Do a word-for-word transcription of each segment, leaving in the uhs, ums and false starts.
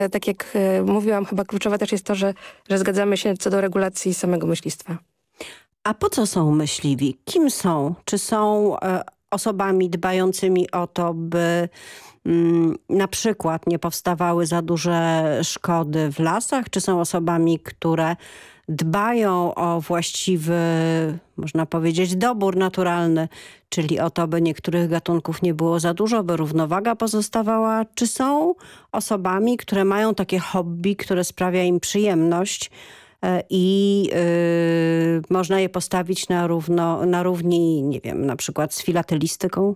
Tak jak mówiłam, chyba kluczowe też jest to, że, że zgadzamy się co do regulacji samego myślistwa. A po co są myśliwi? Kim są? Czy są e, osobami dbającymi o to, by mm, na przykład nie powstawały za duże szkody w lasach? Czy są osobami, które dbają o właściwy, można powiedzieć, dobór naturalny, czyli o to, by niektórych gatunków nie było za dużo, by równowaga pozostawała? Czy są osobami, które mają takie hobby, które sprawia im przyjemność i yy, można je postawić na, równo, na równi, nie wiem, na przykład z filatelistyką?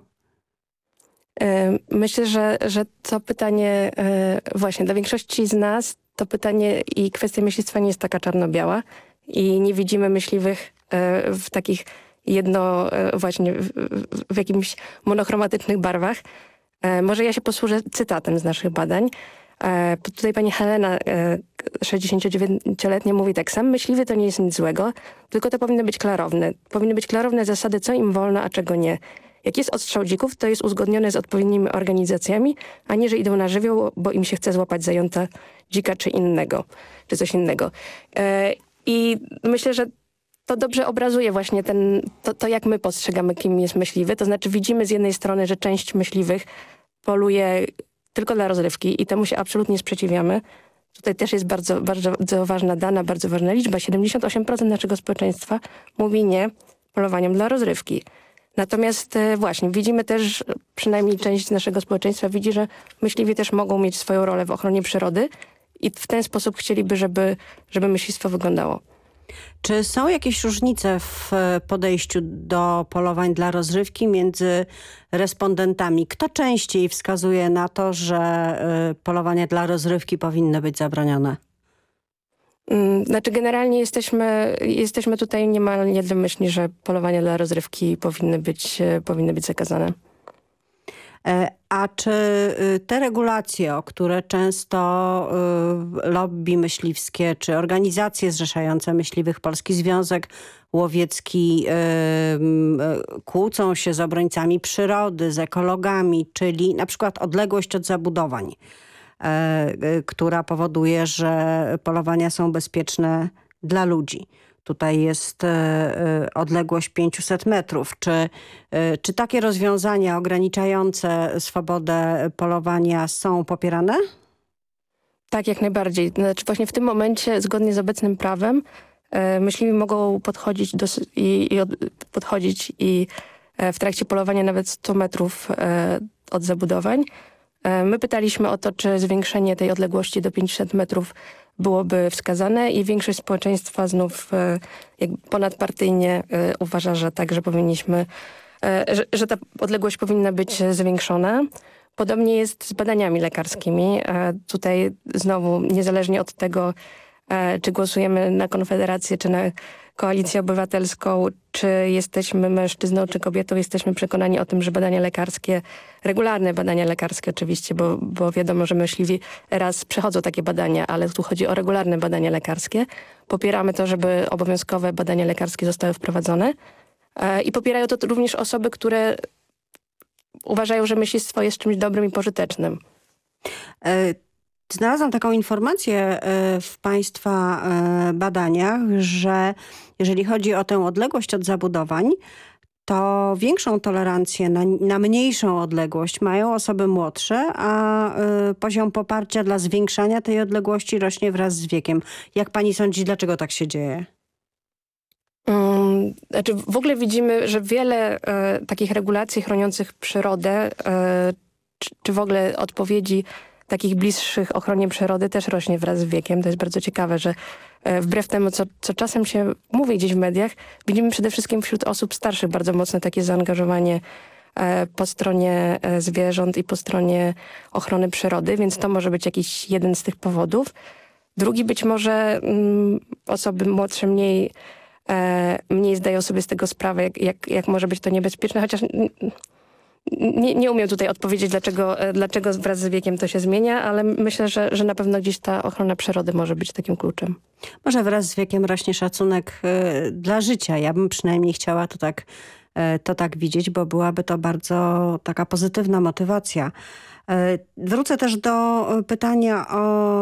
Myślę, że, że to pytanie właśnie dla większości z nas to pytanie i kwestia myślistwa nie jest taka czarno-biała i nie widzimy myśliwych w takich jedno właśnie w, w jakimś monochromatycznych barwach. Może ja się posłużę cytatem z naszych badań. Tutaj pani Helena, sześćdziesięciodziewięcioletnia, mówi tak: sam myśliwy to nie jest nic złego, tylko to powinno być klarowne. Powinny być klarowne zasady, co im wolno, a czego nie. Jak jest odstrzał dzików, to jest uzgodnione z odpowiednimi organizacjami, a nie, że idą na żywioł, bo im się chce złapać zająca, dzika czy innego, czy coś innego. I myślę, że to dobrze obrazuje właśnie ten, to, to, jak my postrzegamy, kim jest myśliwy. To znaczy widzimy z jednej strony, że część myśliwych poluje tylko dla rozrywki i temu się absolutnie sprzeciwiamy. Tutaj też jest bardzo, bardzo, bardzo ważna dana, bardzo ważna liczba. siedemdziesiąt osiem procent naszego społeczeństwa mówi nie polowaniom dla rozrywki. Natomiast właśnie widzimy też, przynajmniej część naszego społeczeństwa widzi, że myśliwi też mogą mieć swoją rolę w ochronie przyrody i w ten sposób chcieliby, żeby, żeby myślistwo wyglądało. Czy są jakieś różnice w podejściu do polowań dla rozrywki między respondentami? Kto częściej wskazuje na to, że polowania dla rozrywki powinny być zabronione? Znaczy generalnie jesteśmy, jesteśmy tutaj niemal jednomyślni, że polowania dla rozrywki powinny być, powinny być zakazane. A czy te regulacje, o które często lobby myśliwskie, czy organizacje zrzeszające myśliwych, Polski Związek Łowiecki kłócą się z obrońcami przyrody, z ekologami, czyli na przykład odległość od zabudowań, która powoduje, że polowania są bezpieczne dla ludzi. Tutaj jest e, odległość pięćset metrów. Czy, e, czy takie rozwiązania ograniczające swobodę polowania są popierane? Tak, jak najbardziej. Znaczy właśnie w tym momencie, zgodnie z obecnym prawem, e, myśliwi mogą podchodzić, do, i, i od, podchodzić i e, w trakcie polowania nawet sto metrów e, od zabudowań. E, my pytaliśmy o to, czy zwiększenie tej odległości do pięćset metrów byłoby wskazane i większość społeczeństwa znów jak ponadpartyjnie uważa, że tak, że powinniśmy, że, że ta odległość powinna być zwiększona. Podobnie jest z badaniami lekarskimi. Tutaj znowu niezależnie od tego, czy głosujemy na Konfederację, czy na Koalicję Obywatelską, czy jesteśmy mężczyzną, czy kobietą, jesteśmy przekonani o tym, że badania lekarskie, regularne badania lekarskie oczywiście, bo, bo wiadomo, że myśliwi raz przechodzą takie badania, ale tu chodzi o regularne badania lekarskie. Popieramy to, żeby obowiązkowe badania lekarskie zostały wprowadzone i popierają to również osoby, które uważają, że myślistwo jest czymś dobrym i pożytecznym. Znalazłam taką informację w państwa badaniach, że jeżeli chodzi o tę odległość od zabudowań, to większą tolerancję na, na mniejszą odległość mają osoby młodsze, a poziom poparcia dla zwiększania tej odległości rośnie wraz z wiekiem. Jak pani sądzi, dlaczego tak się dzieje? Um, znaczy w ogóle widzimy, że wiele e, takich regulacji chroniących przyrodę, e, czy, czy w ogóle odpowiedzi takich bliższych ochronie przyrody też rośnie wraz z wiekiem. To jest bardzo ciekawe, że e, wbrew temu, co, co czasem się mówi gdzieś w mediach, widzimy przede wszystkim wśród osób starszych bardzo mocne takie zaangażowanie e, po stronie e, zwierząt i po stronie ochrony przyrody, więc to może być jakiś jeden z tych powodów. Drugi być może mm, osoby młodsze mniej E, mniej zdają sobie z tego sprawę, jak, jak, jak może być to niebezpieczne, chociaż nie, nie umiem tutaj odpowiedzieć, dlaczego, dlaczego wraz z wiekiem to się zmienia, ale myślę, że, że na pewno gdzieś ta ochrona przyrody może być takim kluczem. Może wraz z wiekiem rośnie szacunek y, dla życia. Ja bym przynajmniej chciała to tak, y, to tak widzieć, bo byłaby to bardzo taka pozytywna motywacja. Y, wrócę też do pytania o